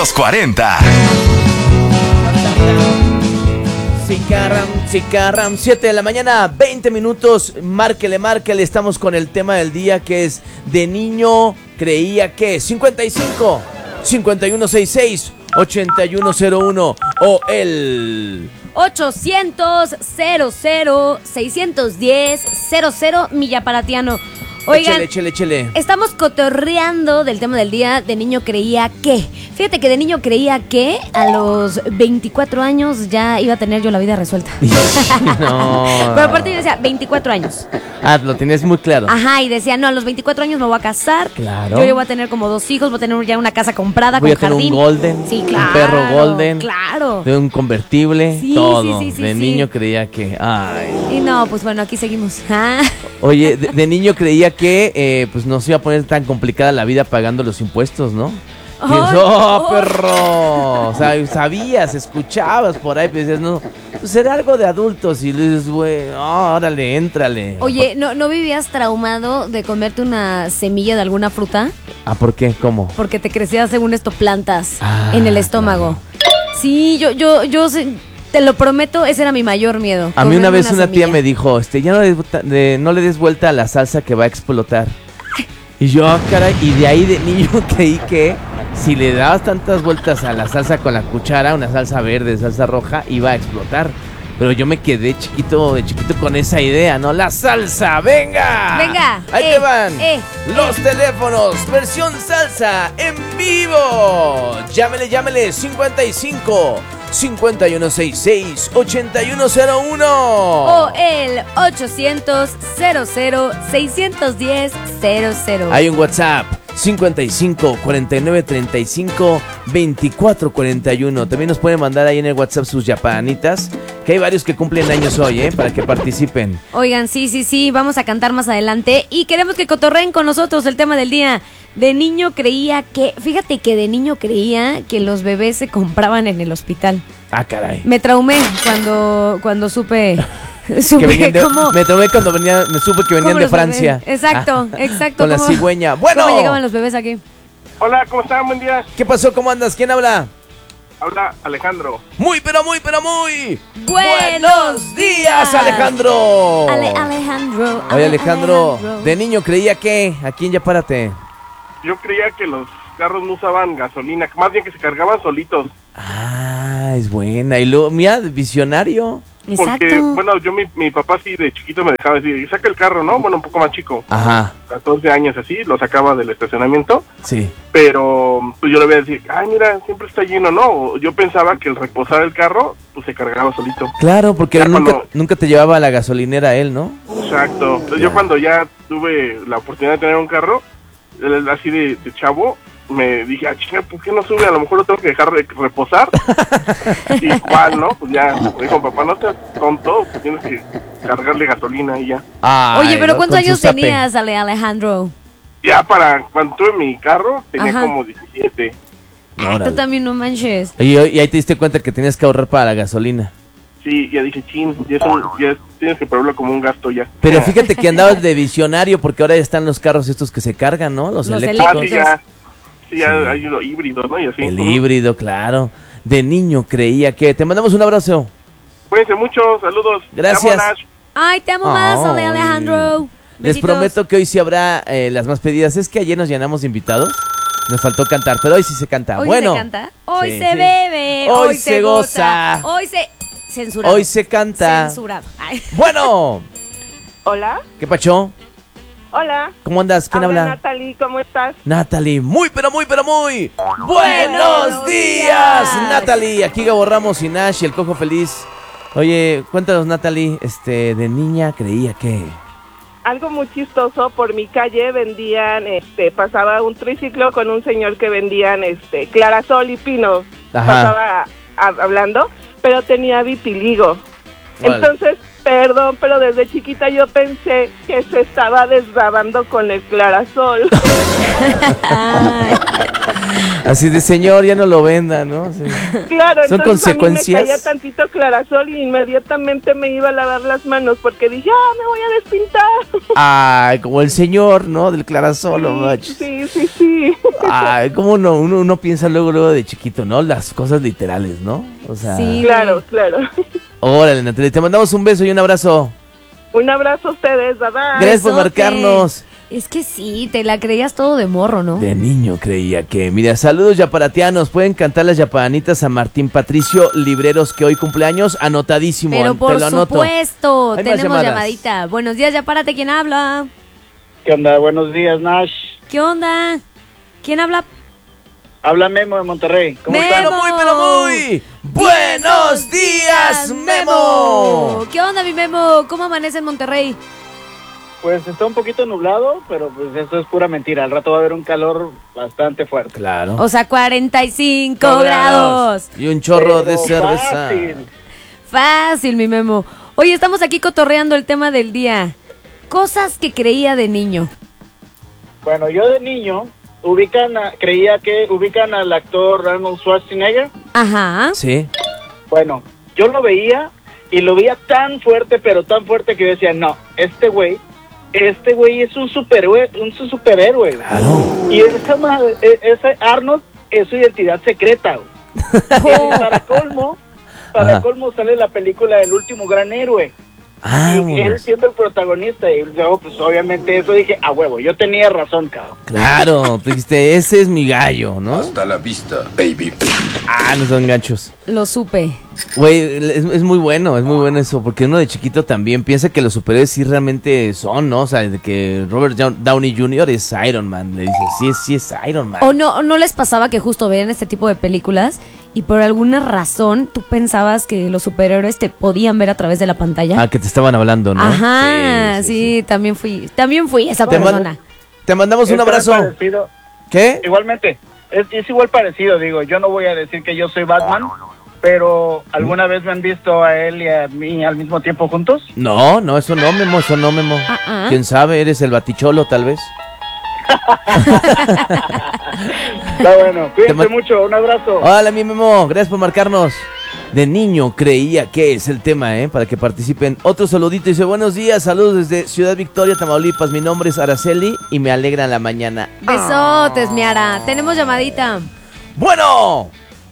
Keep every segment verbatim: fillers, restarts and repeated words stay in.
Los cuarenta. Cicarram, cicarram, siete de la mañana, veinte minutos, márquele, márquele, estamos con el tema del día que es de niño creía que cincuenta y cinco, cincuenta y uno sesenta y seis, ochenta y uno cero uno o el ochocientos, cero cero, seiscientos diez, cero cero Millaparatiano. Oigan, échele, échele, échele. Estamos cotorreando del tema del día de niño creía que. Fíjate que de niño creía que a los veinticuatro años ya iba a tener yo la vida resuelta. No. Pero aparte yo decía, veinticuatro años. Ah, lo tenías muy claro. Ajá, y decía, no, a los veinticuatro años me voy a casar. Claro. Yo ya voy a tener como dos hijos, voy a tener ya una casa comprada Voy con a tener jardín. un golden, Sí, claro. un perro golden. Claro. De un convertible, Sí, todo. sí, sí, sí, de sí. niño creía que, ay. Y no, pues bueno, aquí seguimos. Ah. Oye, de, de niño creía que eh, pues no se iba a poner tan complicada la vida pagando los impuestos, ¿no? Ay, Y, ¡oh, oh. perro! O sea, sabías, escuchabas por ahí, pero decías, no, pues era algo de adultos. Y le dices, güey, oh, órale, éntrale. Oye, ¿no, ¿no vivías traumado de comerte una semilla de alguna fruta? Ah, ¿por qué? ¿Cómo? Porque te crecían, según esto, plantas Ah, en el estómago. Sí, yo, yo, yo, sé- te lo prometo, ese era mi mayor miedo. A mí una comerme vez una tía semilla. me dijo, este, ya no le, des vuelta- de- no le des vuelta a la salsa que va a explotar. Y yo, ah, caray, y de ahí de niño creí que si le dabas tantas vueltas a la salsa con la cuchara, una salsa verde, salsa roja, iba a explotar. Pero yo me quedé chiquito, de chiquito con esa idea, ¿no? ¡La salsa! ¡Venga! Venga, Ahí eh, te van. eh, Los teléfonos, versión salsa, en vivo. Llámele, llámele, cincuenta y cinco, cincuenta y uno sesenta y seis, ochenta y uno cero uno. O el ochocientos, cero cero, seiscientos diez, cero cero. Hay un WhatsApp, cincuenta y cinco, cuarenta y nueve, treinta y cinco, veinticuatro cuarenta y uno. También nos pueden mandar ahí en el WhatsApp sus yapanitas, que hay varios que cumplen años hoy, ¿eh? Para que participen. Oigan, sí, sí, sí, vamos a cantar más adelante y queremos que cotorreen con nosotros el tema del día. De niño creía que, fíjate que de niño creía que los bebés se compraban en el hospital. Ah, caray. Me traumé cuando, cuando supe, Que supe venían de- cómo, me tomé cuando venía, me supe que venían cómo de los Francia. bebés- Exacto, Ah, exacto. Con la cómo- cigüeña. Bueno, ¿Cómo llegaban los bebés aquí? Hola, ¿cómo están? Buen día. ¿qué pasó? ¿Cómo andas? ¿Quién habla? Habla Alejandro. Muy, pero muy, pero muy. Buenos días, días. Alejandro. Ale, Alejandro. Oye, Alejandro, de niño creía que, aquí en Yapárate. Yo creía que los carros no usaban gasolina, más bien que se cargaban solitos. Ah, es buena. Y luego, mira, visionario. Porque, Exacto. bueno, yo mi, mi papá sí de chiquito me dejaba decir, saca el carro, ¿no? Bueno, un poco más chico. Ajá, catorce años así, lo sacaba del estacionamiento. sí. Pero pues yo le voy a decir, ay, mira, siempre está lleno, ¿no? Yo pensaba que el reposar el carro, pues se cargaba solito. Claro, porque Ya nunca, cuando- nunca te llevaba a la gasolinera él, ¿no? Exacto. Entonces Ya. yo cuando ya tuve la oportunidad de tener un carro, el- así de, de chavo, me dije, ah, chinga, ¿por qué no sube? A lo mejor lo tengo que dejar re- reposar. Y cuál, ¿no? Pues ya, me dijo, papá, no seas tonto, pues tienes que cargarle gasolina y ya. Ay, Oye, pero ¿no? ¿cuántos Con su años zape. tenías, Ale, Alejandro? Ya para cuando tuve mi carro, tenía Ajá. como diecisiete. Órale. Tú también no manches. Y, y ahí te diste cuenta que tenías que ahorrar para la gasolina. Sí, ya dije, chin, ya, es un- ya es- tienes que probarlo como un gasto ya. Pero fíjate que andabas de visionario porque ahora ya están los carros estos que se cargan, ¿no? Los, Los Ah, eléctricos. sí, ya. Sí, ya hay lo híbrido, ¿no? Y así. El híbrido, claro. De niño creía que... Te mandamos un abrazo. Cuídense mucho, saludos. Gracias. Te amo, Nash. Ay, te amo más, Ale, Ay. Alejandro. Les Besitos. prometo que hoy sí habrá eh, las más pedidas. Es que ayer nos llenamos de invitados. Nos faltó cantar, pero hoy sí se canta. Hoy bueno, se canta, hoy sí, se sí. bebe, Hoy hoy, se se goza. goza, hoy se... Censurado. Hoy se canta. Censurado. Ay. Bueno, Hola, ¿qué pacho? hola. ¿Cómo andas? ¿Quién habla? Natalie, ¿cómo estás? Natalie, muy pero muy pero muy buenos Buenos días, días. Natalie. Aquí Gabo Ramos y Nash y el Cojo Feliz. Oye, cuéntanos, Natalie, este, de niña creía que... Algo muy chistoso, por mi calle vendían, este, pasaba un triciclo con un señor que vendían, este, clarasol y pino. Ajá. Pasaba a- hablando, pero tenía vitiligo. Órale. Entonces, perdón, pero desde chiquita yo pensé que se estaba desbabando con el clarasol. Ay. Así de señor, ya no lo venda, ¿no? Sí. Claro, Son entonces consecuencias. a mí me caía tantito clarasol y inmediatamente me iba a lavar las manos porque dije, ah, me voy a despintar. Ay, como el señor, ¿no? Del clarasol, no manches. Sí, sí, sí. Ay, como uno, uno, uno piensa luego, luego de chiquito, ¿no? Las cosas literales, ¿no? O sea, Sí. Claro, claro. órale, Natalia, te mandamos un beso y un abrazo. Un abrazo a ustedes, bye bye. Gracias por Besote. marcarnos. Es que sí, te la creías todo de morro, ¿no? De niño creía que. Mira, saludos yaparatianos. Pueden cantar las yapanitas a Martín Patricio Libreros, que hoy cumpleaños. Anotadísimo. Pero te por lo anoto. supuesto, Hay más tenemos llamadas. llamadita. Buenos días, ya párate, ¿quién habla? ¿Qué onda? Buenos días, Nash. ¿Qué onda? ¿Quién habla? Habla Memo de Monterrey. ¿Cómo Memo. están? Pero muy, pero muy. ¡Buenos días, Memo! ¿Qué onda, mi Memo? ¿Cómo amanece en Monterrey? Pues está un poquito nublado, pero pues eso es pura mentira. Al rato va a haber un calor bastante fuerte. Claro. O sea, cuarenta y cinco grados. Y un chorro de Pero cerveza. fácil. Fácil, mi Memo. Oye, estamos aquí cotorreando el tema del día. Cosas que creía de niño. Bueno, yo de niño ubican a- creía que ubican al actor Arnold Schwarzenegger. Ajá. Sí. Bueno, yo lo veía y lo veía tan fuerte, pero tan fuerte que yo decía, no, este güey, este güey es un superhéroe, un su- superhéroe. güey. Claro. Y esa madre- e- ese Arnold es su identidad secreta. güey. Y para colmo, para Ajá. colmo sale la película El último gran héroe. Ah, y él vámonos. siendo el protagonista. Y luego, pues obviamente eso dije, a huevo, yo tenía razón, cabrón. Claro, tú dijiste, ese es mi gallo, ¿no? Hasta la vista, baby. Ah, no son ganchos. Lo supe. Güey, es, es muy bueno, es muy bueno eso, porque uno de chiquito también piensa que los superhéroes sí realmente son, ¿no? O sea, de que Robert Dow- Downey junior es Iron Man, le dices, sí, sí es Iron Man. ¿O no, no les pasaba que justo veían este tipo de películas y por alguna razón tú pensabas que los superhéroes te podían ver a través de la pantalla? Ah, que te estaban hablando, ¿no? Ajá, sí, también fui, también fui esa Te, man- persona. te mandamos un Es abrazo. parecido. ¿Qué? Igualmente, es, es igual parecido, digo, yo no voy a decir que yo soy Batman, pero ¿alguna vez me han visto a él y a mí al mismo tiempo juntos? No, no, eso no, Memo, eso no, Memo. Ah, ah. ¿Quién sabe? ¿Eres el baticholo, tal vez? Está bueno, Te cuídense ma- mucho, un abrazo. Hola, mi Memo, gracias por marcarnos. De niño creía que es el tema, ¿eh? Para que participen. Otro saludito, dice, buenos días, saludos desde Ciudad Victoria, Tamaulipas. Mi nombre es Araceli y me alegra la mañana. Besotes, Miara. Tenemos llamadita. Bueno.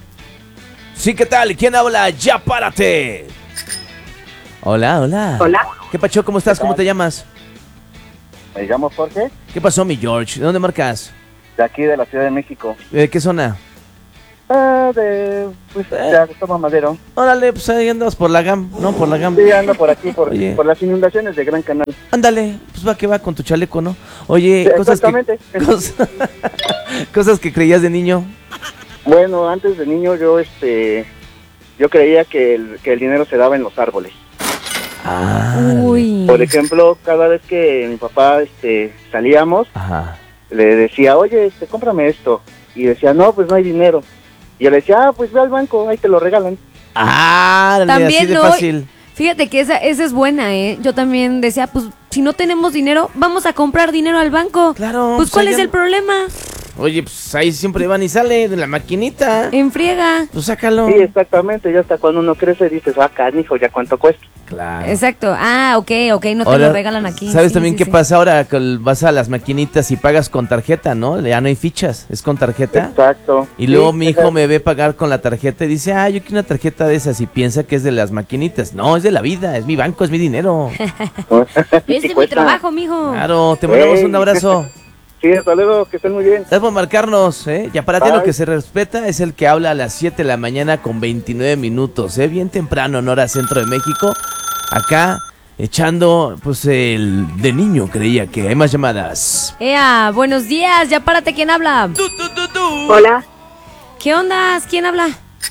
Sí, ¿qué tal? ¿Quién habla? Ya párate. Hola, hola. Hola. ¿Qué pacho? ¿Cómo estás? ¿Cómo te llamas? Me llamo Jorge, ¿Qué pasó, mi George? ¿De dónde marcas? de aquí de la Ciudad de México. ¿De qué zona? Ah, de, pues, de Agustín Madero. Órale, pues ahí andas por la GAM, ¿no? Por la GAM. Sí, ando por aquí, por, Oye. por las inundaciones de Gran Canal. Ándale, pues va que va con tu chaleco, ¿no? Oye, Sí, cosas que, exactamente. cosas, cosas que creías de niño. Bueno, antes de niño yo, este, yo creía que el, que el dinero se daba en los árboles. Ah. Uy. Por ejemplo, cada vez que mi papá, este, salíamos, Ajá. le decía, oye, este, cómprame esto. Y decía, no, pues no hay dinero. Y yo le decía, ah, pues ve al banco, ahí te lo regalan. Ah, así También de no. fácil. Fíjate que esa, esa es buena, ¿eh? Yo también decía, pues, si no tenemos dinero, vamos a comprar dinero al banco. Claro, Pues, pues, ¿cuál allá- es el problema? Oye, pues ahí siempre van y sale de la maquinita. En friega. Pues sácalo. Sí, exactamente, ya hasta cuando uno crece dices, ah, canijo, ¿ya cuánto cuesta? Claro. Exacto. Ah, ok, ok, no te Ahora, lo regalan aquí. ¿Sabes Sí, también sí, qué sí. pasa ahora? Que vas a las maquinitas y pagas con tarjeta, ¿no? Ya no hay fichas, es con tarjeta. Exacto. Y luego Sí, mi hijo esa- me ve pagar con la tarjeta y dice, ah, yo quiero una tarjeta de esas y piensa que es de las maquinitas. No, es de la vida, es mi banco, es mi dinero. Es Sí de mi cuesta. trabajo, mijo. Claro, te mandamos Ey. un abrazo. Sí, hasta luego, que estén muy bien. Gracias por marcarnos, ¿eh? Ya para ti lo Bye. que se respeta es el que habla a las siete de la mañana con veintinueve minutos, ¿eh? Bien temprano en hora centro de México. Acá echando, pues, el de niño creía que hay más llamadas. Ea, buenos días, ya párate, ¿quién habla? Hola. ¿Qué onda? ¿Quién habla?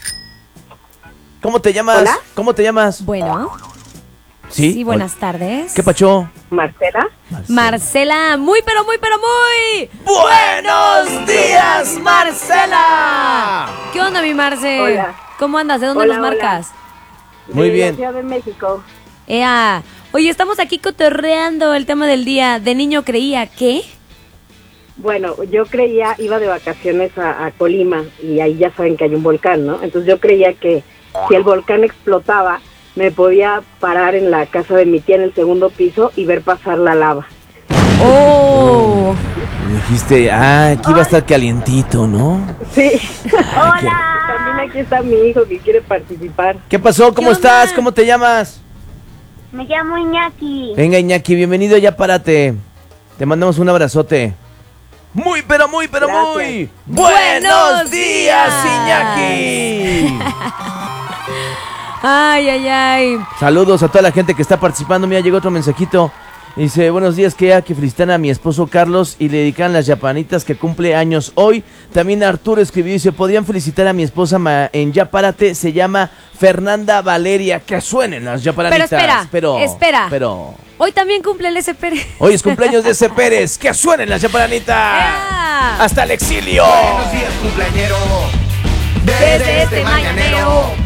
¿Cómo te llamas? Hola. ¿Cómo te llamas? Bueno, Sí. sí, buenas tardes. ¿Qué pacho? Marcela. Marcela, muy pero muy pero muy. ¡Buenos días, Marcela! ¿Qué onda, mi Marce? Hola. ¿Cómo andas? ¿De dónde Hola, nos marcas? Muy de bien. La Ciudad de México. Ea, oye, estamos aquí cotorreando el tema del día. De niño creía que... Bueno, yo creía, iba de vacaciones a, a Colima y ahí ya saben que hay un volcán, ¿no? Entonces yo creía que si el volcán explotaba, me podía parar en la casa de mi tía en el segundo piso y ver pasar la lava. ¡Oh! Y dijiste, ah, aquí va a estar calientito, ¿no? Sí. ¡Hola! También aquí está mi hijo que quiere participar. ¿Qué pasó? ¿Cómo ¿Qué onda? estás? ¿Cómo te llamas? Me llamo Iñaki. Venga, Iñaki, bienvenido, ya párate. Te mandamos un abrazote. Muy, pero muy, pero Gracias. muy. ¡Buenos ¡Buenos días, días! Iñaki! Ay, ay, ay. Saludos a toda la gente que está participando. Mira, llegó otro mensajito. Dice, buenos días, que que felicitan a mi esposo Carlos y le dedican las yapanitas que cumple años hoy. También Arturo escribió, dice, podrían felicitar a mi esposa ma- en Ya Párate, se llama Fernanda Valeria. Que suenen las yapanitas. Pero espera, pero, espera. Pero, Hoy también cumple el S. Pérez. hoy es cumpleaños de ese Pérez. Que suenen las yapanitas. ¡Ea! Hasta el exilio. Buenos días, cumpleañero. Desde este mañanero